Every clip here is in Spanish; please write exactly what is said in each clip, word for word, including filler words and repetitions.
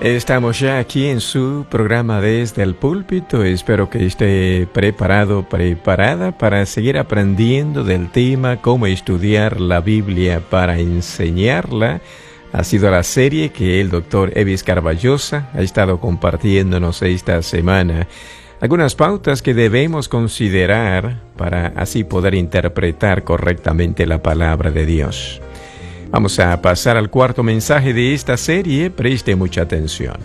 Estamos ya aquí en su programa Desde el Púlpito. Espero que esté preparado, preparada para seguir aprendiendo del tema cómo estudiar la Biblia para enseñarla. Ha sido la serie que el doctor Evis Carballosa ha estado compartiéndonos esta semana. Algunas pautas que debemos considerar para así poder interpretar correctamente la palabra de Dios. Vamos a pasar al cuarto mensaje de esta serie. Preste mucha atención.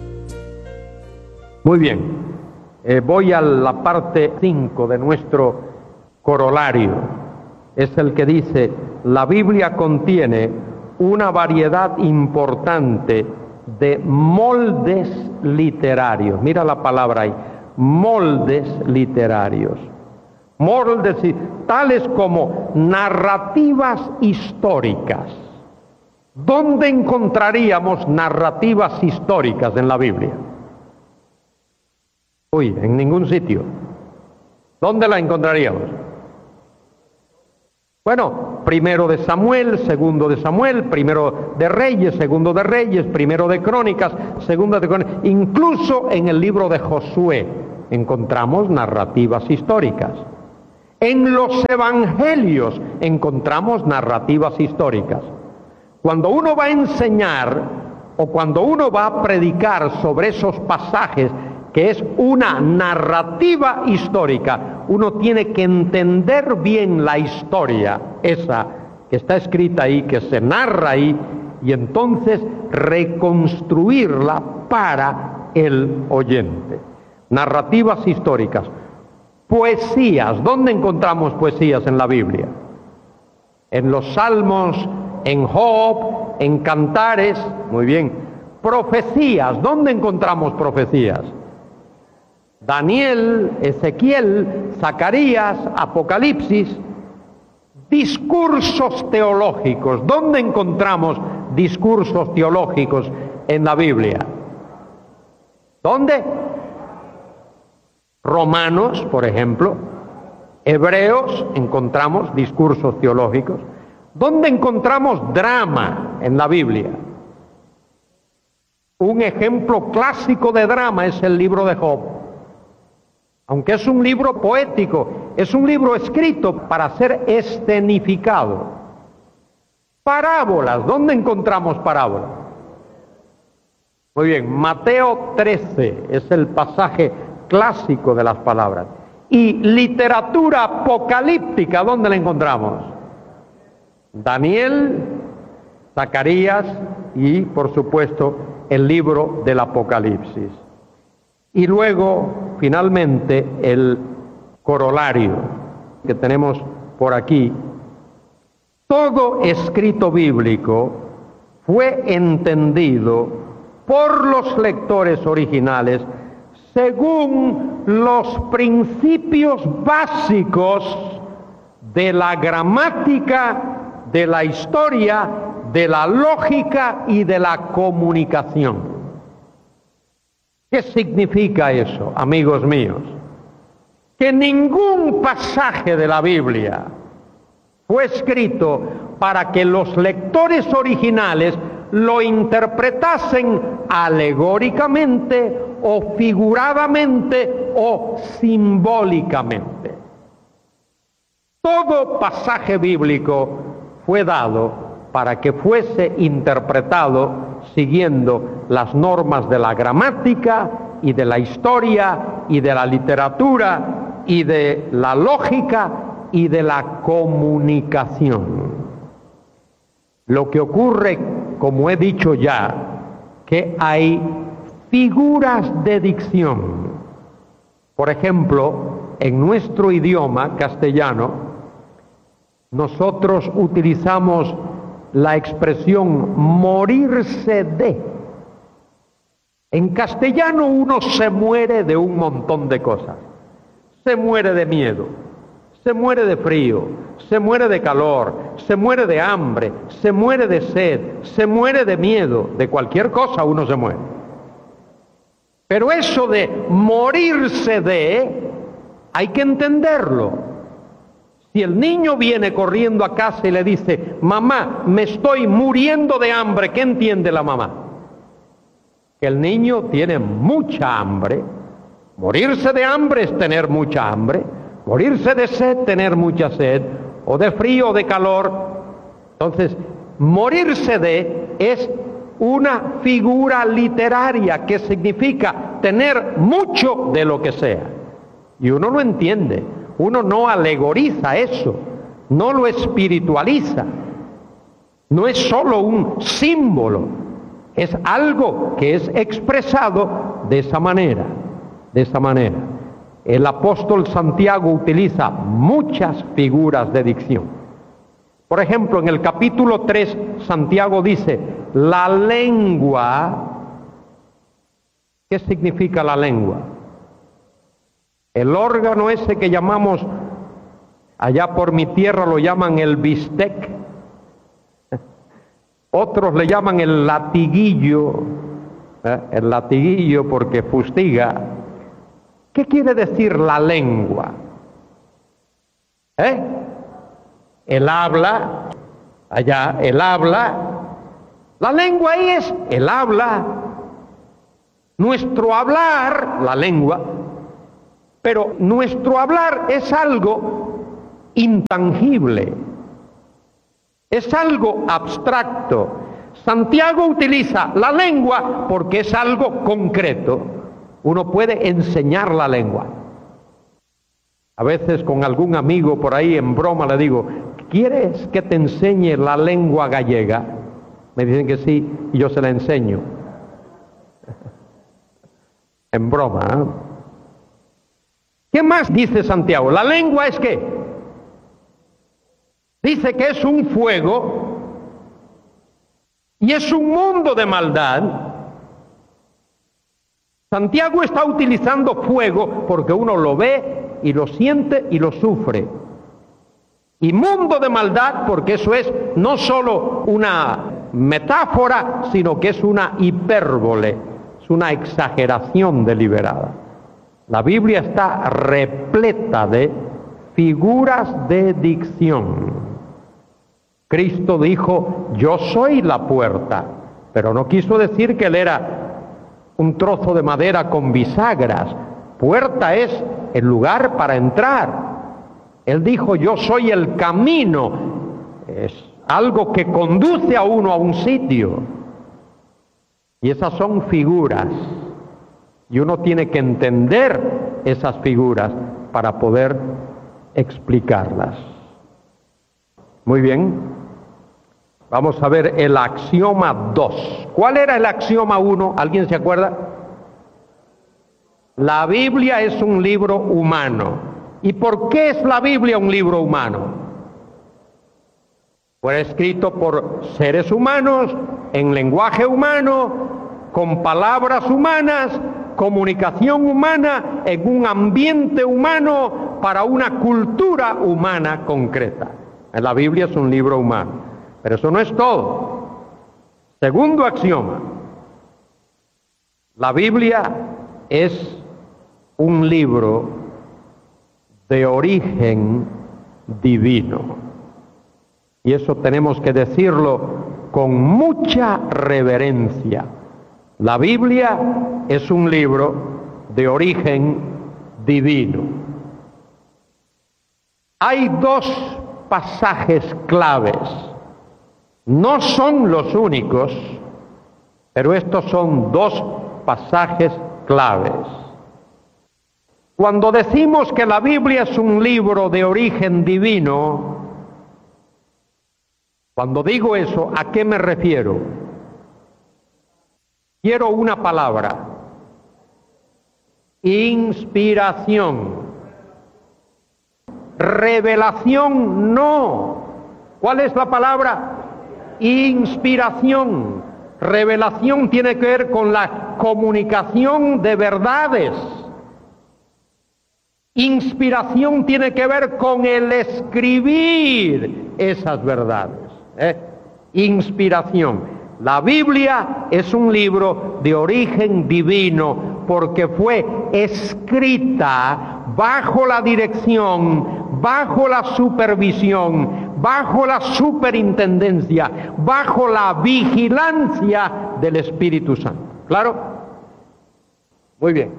Muy bien. Eh, voy a la parte cinco de nuestro corolario. Es el que dice: la Biblia contiene una variedad importante de moldes literarios. Mira la palabra ahí. Moldes literarios. Moldes tales como narrativas históricas. ¿Dónde encontraríamos narrativas históricas en la Biblia? Uy, en ningún sitio. ¿Dónde la encontraríamos? Bueno, primero de Samuel, segundo de Samuel, primero de Reyes, segundo de Reyes, primero de Crónicas, segundo de Crónicas. Incluso en el libro de Josué encontramos narrativas históricas. En los evangelios encontramos narrativas históricas. Cuando uno va a enseñar o cuando uno va a predicar sobre esos pasajes que es una narrativa histórica, uno tiene que entender bien la historia, esa que está escrita ahí, que se narra ahí, y entonces reconstruirla para el oyente. Narrativas históricas. Poesías. ¿Dónde encontramos poesías en la Biblia? En los Salmos, en Job, en Cantares. Muy bien. Profecías. ¿Dónde encontramos profecías? Daniel, Ezequiel, Zacarías, Apocalipsis. Discursos teológicos. ¿Dónde encontramos discursos teológicos en la Biblia? ¿Dónde? Romanos, por ejemplo. Hebreos, encontramos discursos teológicos. ¿Dónde encontramos drama en la Biblia? Un ejemplo clásico de drama es el libro de Job. Aunque es un libro poético, es un libro escrito para ser escenificado. Parábolas. ¿Dónde encontramos parábolas? Muy bien, Mateo trece es el pasaje clásico de las palabras. Y literatura apocalíptica, ¿dónde la encontramos? Daniel, Zacarías y, por supuesto, el libro del Apocalipsis. Y luego, finalmente, el corolario que tenemos por aquí. Todo escrito bíblico fue entendido por los lectores originales según los principios básicos de la gramática, de la historia, de la lógica y de la comunicación. ¿Qué significa eso, amigos míos? Que ningún pasaje de la Biblia fue escrito para que los lectores originales lo interpretasen alegóricamente o figuradamente o simbólicamente. Todo pasaje bíblico fue dado para que fuese interpretado siguiendo las normas de la gramática y de la historia y de la literatura y de la lógica y de la comunicación. Lo que ocurre, como he dicho ya, que hay figuras de dicción. Por ejemplo, en nuestro idioma castellano, nosotros utilizamos la expresión morirse de. En castellano uno se muere de un montón de cosas. Se muere de miedo, se muere de frío, se muere de calor, se muere de hambre, se muere de sed, se muere de miedo, de cualquier cosa uno se muere. Pero eso de morirse de, hay que entenderlo. Si el niño viene corriendo a casa y le dice: mamá, me estoy muriendo de hambre, ¿qué entiende la mamá? que el niño tiene mucha hambre. Morirse de hambre es tener mucha hambre. Morirse de sed, tener mucha sed. O de frío o de calor. Entonces, morirse de es una figura literaria que significa tener mucho de lo que sea. Y uno no entiende, uno no alegoriza eso, no lo espiritualiza. No es solo un símbolo, es algo que es expresado de esa manera, de esa manera. El apóstol Santiago utiliza muchas figuras de dicción. Por ejemplo, en el capítulo tres, Santiago dice, la lengua. ¿Qué significa la lengua? El órgano ese que llamamos, allá por mi tierra lo llaman el bistec, otros le llaman el latiguillo, ¿eh? el latiguillo porque fustiga. ¿Qué quiere decir la lengua? ¿Eh? El habla, allá el habla, la lengua es el habla, nuestro hablar, la lengua, pero nuestro hablar es algo intangible, es algo abstracto. Santiago utiliza la lengua porque es algo concreto. Uno puede enseñar la lengua. A veces con algún amigo por ahí en broma le digo, ¿quieres que te enseñe la lengua gallega? Me dicen que sí y yo se la enseño. En broma, ¿eh? ¿Qué más dice Santiago? ¿La lengua es qué? Dice que es un fuego y es un mundo de maldad. Santiago está utilizando fuego porque uno lo ve y lo siente y lo sufre. Y mundo de maldad porque eso es no solo una metáfora, sino que es una hipérbole, es una exageración deliberada. La Biblia está repleta de figuras de dicción. Cristo dijo, yo soy la puerta, pero no quiso decir que él era un trozo de madera con bisagras. Puerta es el lugar para entrar. Él dijo, yo soy el camino. Es algo que conduce a uno a un sitio. Y esas son figuras. Y uno tiene que entender esas figuras para poder explicarlas. Muy bien. Vamos a ver el axioma dos. ¿Cuál era el axioma uno? ¿Alguien se acuerda? La Biblia es un libro humano. ¿Y por qué es la Biblia un libro humano? Fue escrito por seres humanos, en lenguaje humano, con palabras humanas, comunicación humana, en un ambiente humano, para una cultura humana concreta. La Biblia es un libro humano. Pero eso no es todo. Segundo axioma. La Biblia es un libro de origen divino. Y eso tenemos que decirlo con mucha reverencia. La Biblia es un libro de origen divino. Hay dos pasajes claves. No son los únicos, pero estos son dos pasajes claves. Cuando decimos que la Biblia es un libro de origen divino, cuando digo eso, ¿a qué me refiero? Quiero una palabra: inspiración. Revelación no. ¿Cuál es la palabra? Inspiración. Revelación tiene que ver con la comunicación de verdades. Inspiración tiene que ver con el escribir esas verdades. ¿eh? Inspiración. La Biblia es un libro de origen divino porque fue escrita bajo la dirección, bajo la supervisión, bajo la superintendencia, bajo la vigilancia del Espíritu Santo. ¿Claro? Muy bien.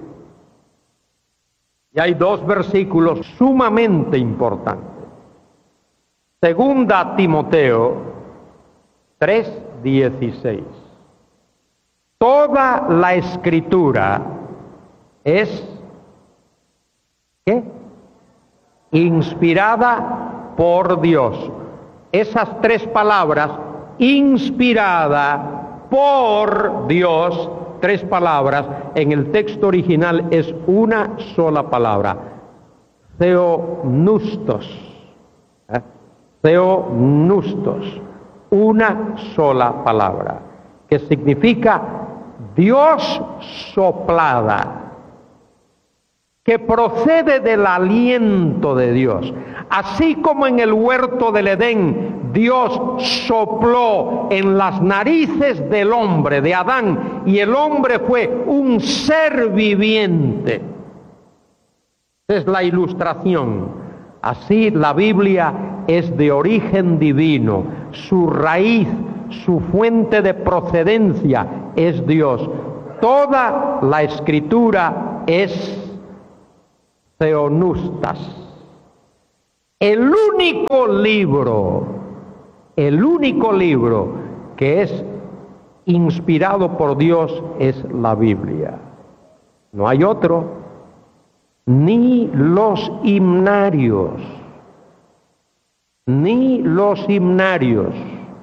Y hay dos versículos sumamente importantes. Segunda Timoteo tres dieciséis. Toda la Escritura es, ¿qué? Inspirada por Dios. Esas tres palabras, inspirada por Dios, tres palabras, en el texto original es una sola palabra, theopneustos, ¿eh? Theopneustos, una sola palabra, que significa Dios soplada, que procede del aliento de Dios. Así como en el huerto del Edén Dios sopló en las narices del hombre, de Adán, y el hombre fue un ser viviente. Esa es la ilustración. Así la Biblia es de origen divino, su raíz, su fuente de procedencia es Dios. Toda la Escritura es theopneustos. El único libro, el único libro que es inspirado por Dios es la Biblia. No hay otro, ni los himnarios, ni los himnarios.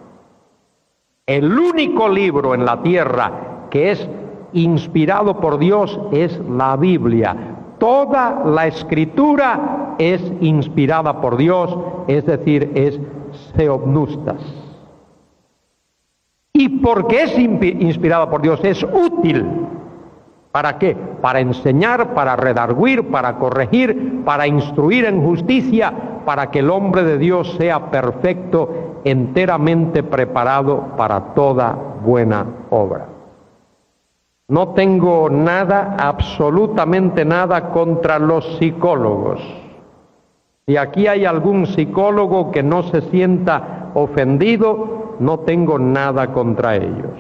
El único libro en la tierra que es inspirado por Dios es la Biblia. Toda la Escritura es inspirada por Dios, es decir, es theopneustos. Y porque es inspirada por Dios, es útil. ¿Para qué? Para enseñar, para redarguir, para corregir, para instruir en justicia, para que el hombre de Dios sea perfecto, enteramente preparado para toda buena obra. No tengo nada, absolutamente nada contra los psicólogos. Si aquí hay algún psicólogo que no se sienta ofendido, no tengo nada contra ellos.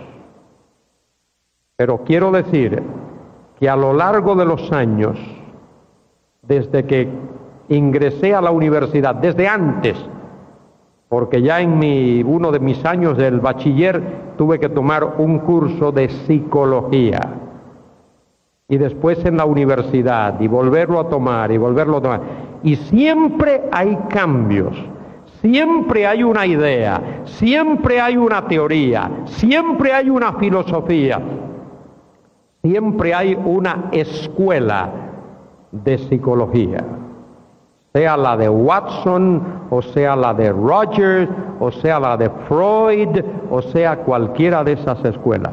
Pero quiero decir que a lo largo de los años, desde que ingresé a la universidad, desde antes, porque ya en mi, uno de mis años del bachiller tuve que tomar un curso de psicología, y después en la universidad, y volverlo a tomar, y volverlo a tomar, y siempre hay cambios, siempre hay una idea, siempre hay una teoría, siempre hay una filosofía, siempre hay una escuela de psicología, sea la de Watson, o sea la de Rogers, o sea la de Freud, o sea cualquiera de esas escuelas.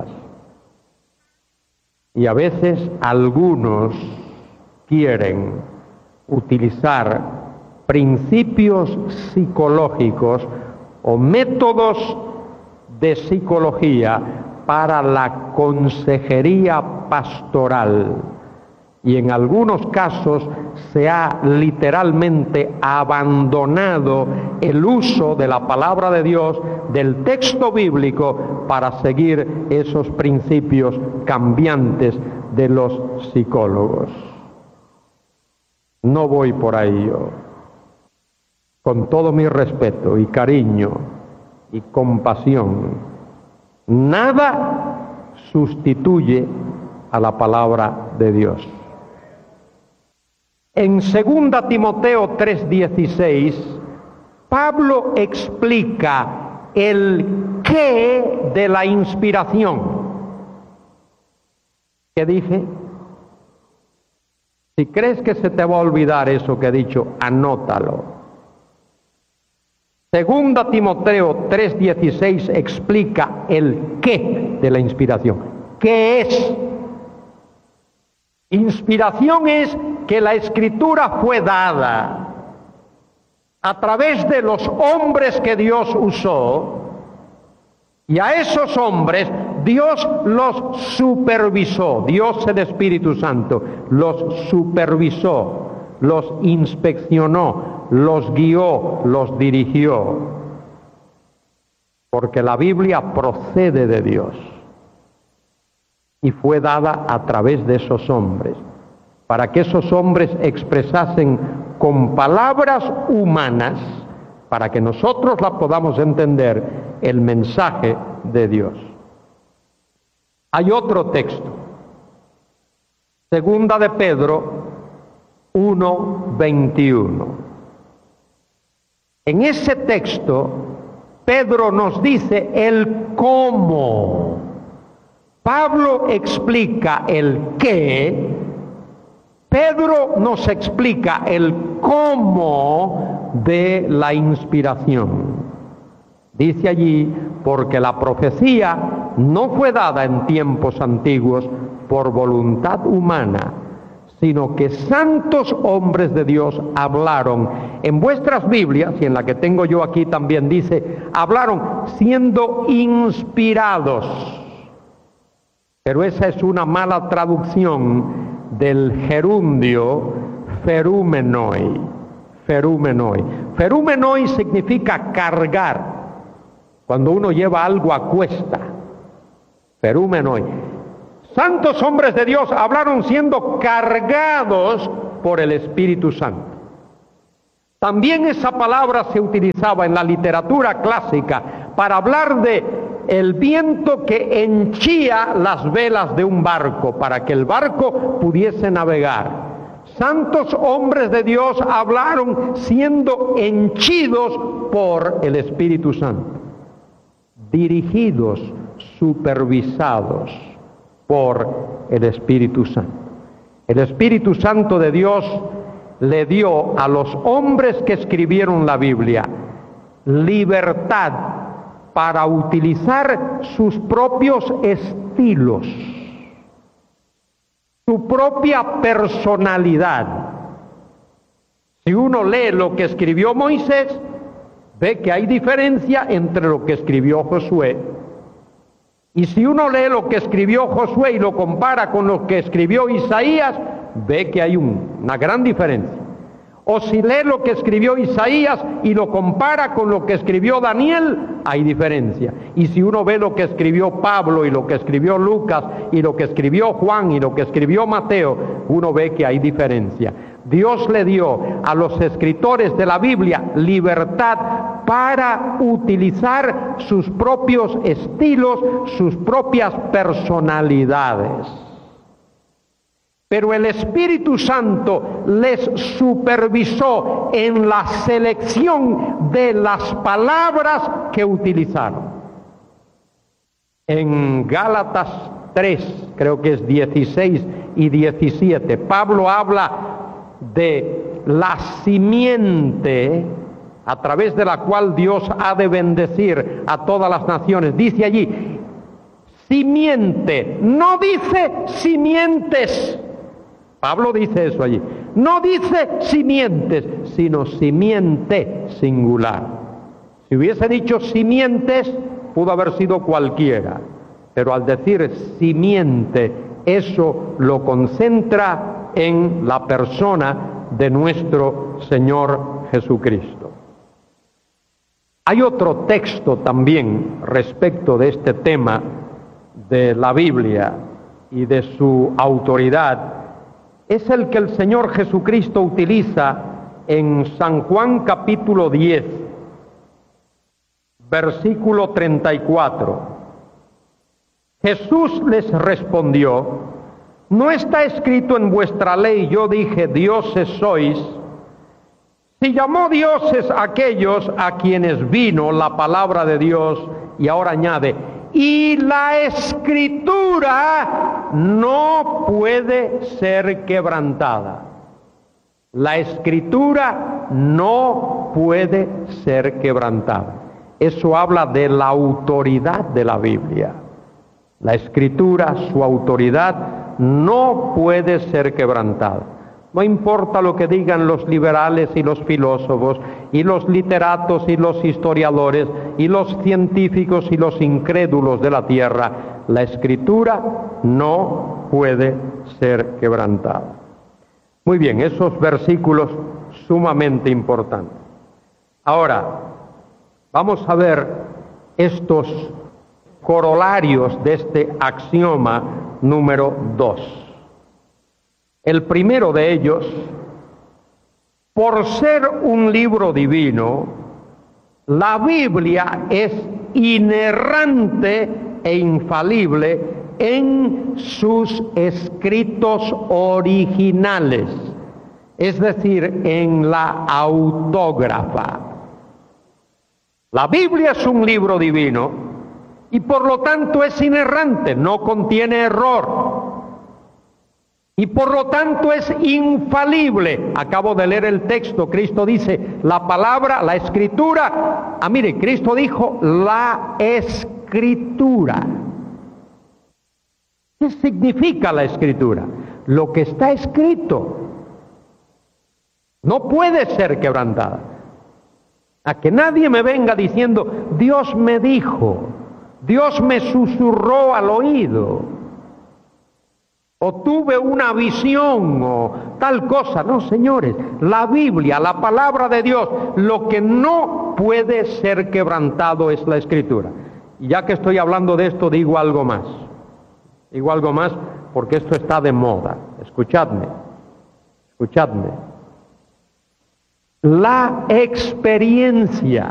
Y a veces algunos quieren utilizar principios psicológicos o métodos de psicología para la consejería pastoral. Y en algunos casos se ha literalmente abandonado el uso de la palabra de Dios, del texto bíblico, para seguir esos principios cambiantes de los psicólogos. No voy por ahí yo. Con todo mi respeto y cariño y compasión, nada sustituye a la palabra de Dios. En segunda Timoteo tres dieciséis, Pablo explica el qué de la inspiración. ¿Qué dije? Si crees que se te va a olvidar eso que he dicho, anótalo. Segunda Timoteo tres dieciséis explica el qué de la inspiración. ¿Qué es? Inspiración es que la Escritura fue dada a través de los hombres que Dios usó, y a esos hombres Dios los supervisó. Dios el Espíritu Santo los supervisó, los inspeccionó, los guió, los dirigió, porque la Biblia procede de Dios. y fue dada a través de esos hombres, para que esos hombres expresasen con palabras humanas, para que nosotros la podamos entender, el mensaje de Dios. Hay otro texto, Segunda de Pedro uno veintiuno. En ese texto, Pedro nos dice el cómo. Pablo explica el qué, Pedro nos explica el cómo de la inspiración. Dice allí, porque la profecía no fue dada en tiempos antiguos por voluntad humana, sino que santos hombres de Dios hablaron. En vuestras Biblias, y en la que tengo yo aquí también dice, hablaron siendo inspirados. Pero esa es una mala traducción del gerundio ferúmenoi. Ferúmenoi. Ferúmenoi significa cargar. Cuando uno lleva algo a cuesta. Ferúmenoi. Santos hombres de Dios hablaron siendo cargados por el Espíritu Santo. También esa palabra se utilizaba en la literatura clásica para hablar de el viento que henchía las velas de un barco para que el barco pudiese navegar. Santos hombres de Dios hablaron siendo henchidos por el Espíritu Santo, dirigidos, supervisados por el Espíritu Santo. El Espíritu Santo de Dios le dio a los hombres que escribieron la Biblia libertad para utilizar sus propios estilos, su propia personalidad. Si uno lee lo que escribió Moisés, ve que hay diferencia entre lo que escribió Josué. Y si uno lee lo que escribió Josué y lo compara con lo que escribió Isaías, ve que hay un, una gran diferencia. O si lee lo que escribió Isaías y lo compara con lo que escribió Daniel, hay diferencia. Y si uno ve lo que escribió Pablo y lo que escribió Lucas y lo que escribió Juan y lo que escribió Mateo, uno ve que hay diferencia. Dios le dio a los escritores de la Biblia libertad para utilizar sus propios estilos, sus propias personalidades. Pero el Espíritu Santo les supervisó en la selección de las palabras que utilizaron. En Gálatas tres, creo que es dieciséis y diecisiete, Pablo habla de la simiente a través de la cual Dios ha de bendecir a todas las naciones. Dice allí, simiente, no dice simientes. Pablo dice eso allí. No dice simientes, sino simiente singular. Si hubiese dicho simientes, pudo haber sido cualquiera. Pero al decir simiente, eso lo concentra en la persona de nuestro Señor Jesucristo. Hay otro texto también respecto de este tema de la Biblia y de su autoridad. Es el que el Señor Jesucristo utiliza en San Juan capítulo diez, versículo treinta y cuatro. Jesús les respondió, ¿no está escrito en vuestra ley, yo dije, dioses sois? Si llamó dioses a aquellos a quienes vino la palabra de Dios, y ahora añade, y la Escritura no puede ser quebrantada. La Escritura no puede ser quebrantada. Eso habla de la autoridad de la Biblia. La Escritura, su autoridad, no puede ser quebrantada. No importa lo que digan los liberales y los filósofos, y los literatos y los historiadores, y los científicos y los incrédulos de la tierra, la Escritura no puede ser quebrantada. Muy bien, esos versículos sumamente importantes. Ahora, vamos a ver estos corolarios de este axioma número dos. El primero de ellos, por ser un libro divino, la Biblia es inerrante e infalible en sus escritos originales, es decir, en la autógrafa. La Biblia es un libro divino y por lo tanto es inerrante, no contiene error. Y por lo tanto es infalible. Acabo de leer el texto, Cristo dice, la palabra, la escritura. Ah, mire, Cristo dijo, la escritura. ¿Qué significa la escritura? Lo que está escrito no puede ser quebrantada. A que nadie me venga diciendo, Dios me dijo, Dios me susurró al oído, o tuve una visión, o tal cosa. No, señores, la Biblia, la palabra de Dios, lo que no puede ser quebrantado es la Escritura. Y ya que estoy hablando de esto, digo algo más. Digo algo más porque esto está de moda. Escuchadme, escuchadme. La experiencia